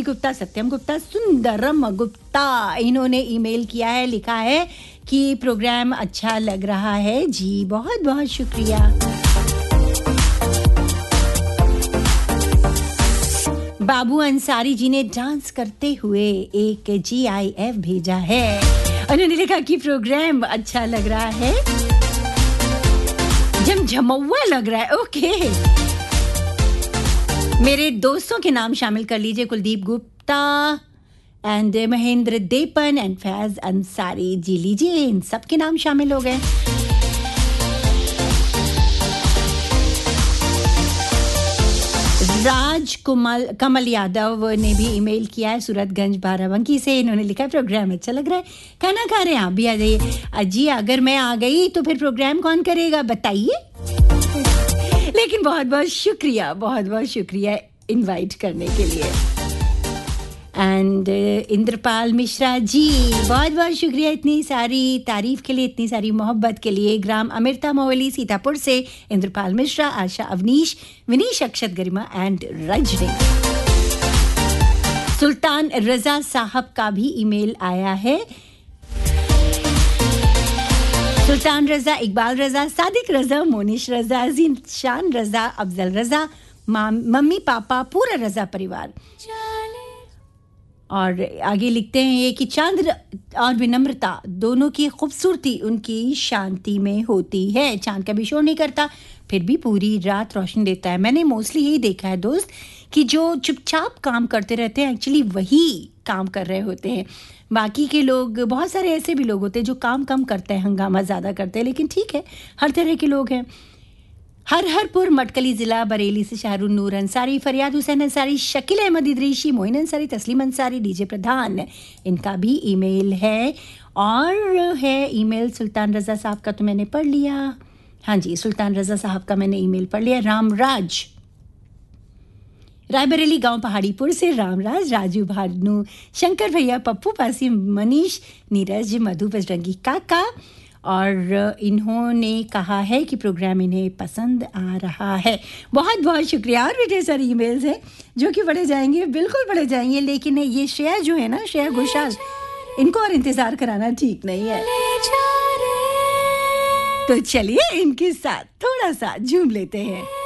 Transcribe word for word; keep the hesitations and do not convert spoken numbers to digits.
गुप्ता, सत्यम गुप्ता, सुंदरम गुप्ता, इन्होंने ईमेल किया है, लिखा है कि प्रोग्राम अच्छा लग रहा है जी, बहुत बहुत शुक्रिया। बाबू अंसारी जी ने डांस करते हुए एक जी आई एफ भेजा है, उन्होंने लिखा कि प्रोग्राम अच्छा लग रहा है, झमझमौआ लग रहा है। ओके, मेरे दोस्तों के नाम शामिल कर लीजिए, कुलदीप गुप्ता एंड महेंद्र देपन एंड फैज अंसारी जी, लीजिए इन सब के नाम शामिल हो गए। राज कुमल कमल यादव ने भी ईमेल किया है सूरतगंज बाराबंकी से, इन्होंने लिखा है प्रोग्राम अच्छा लग रहा है, खाना खा रहे हैं आप भी आ जाइए। जी अगर मैं आ गई तो फिर प्रोग्राम कौन करेगा बताइए। लेकिन बहुत बहुत शुक्रिया, बहुत बहुत शुक्रिया इनवाइट करने के लिए। एंड इंद्रपाल मिश्रा जी, बहुत बहुत शुक्रिया इतनी सारी तारीफ के लिए, इतनी सारी मोहब्बत के लिए। ग्राम अमृता मोहली सीतापुर से इंद्रपाल मिश्रा, आशा अवनीश, विनीश अक्षत, गरिमा एंड रजनी। सुल्तान रजा साहब का भी ईमेल आया है। सुल्तान रजा, इकबाल रजा, सादिक रजा, मोनिश रजा, जीशान रजा, अफजल रजा, मम्मी पापा, पूरा रजा परिवार। और आगे लिखते हैं ये कि चांद और विनम्रता दोनों की खूबसूरती उनकी शांति में होती है। चांद कभी शोर नहीं करता, फिर भी पूरी रात रोशनी देता है। मैंने मोस्टली यही देखा है दोस्त कि जो चुपचाप काम करते रहते हैं एक्चुअली वही काम कर रहे होते हैं। बाकी के लोग, बहुत सारे ऐसे भी लोग होते हैं जो काम कम करते हैं, हंगामा ज़्यादा करते हैं, लेकिन ठीक है, हर तरह के लोग हैं। हरहरपुर मटकली ज़िला बरेली से शाहरुन नूर अंसारी, फरियाद हुसैन अंसारी, शकील अहमद इदरीशी, मोइन अंसारी, तस्लीम अंसारी, डीजे प्रधान, इनका भी ईमेल है। और है ईमेल सुल्तान रज़ा साहब का तो मैंने पढ़ लिया, हाँ जी, सुल्तान रज़ा साहब का मैंने ईमेल पढ़ लिया। रामराज, रायबरेली गांव पहाड़ीपुर से रामराज, राजू भानु, शंकर भैया, पप्पू पासी, मनीष, नीरज, मधु, बजरंगी काका, और इन्होंने कहा है कि प्रोग्राम इन्हें पसंद आ रहा है। बहुत बहुत शुक्रिया। और भी ढेर सारी ईमेल्स हैं जो कि पढ़े जाएंगे, बिल्कुल पढ़े जाएंगे, लेकिन ये श्रेया जो है ना, श्रेया घोषाल, इनको और इंतज़ार कराना ठीक नहीं है, तो चलिए इनके साथ थोड़ा सा झूम लेते हैं।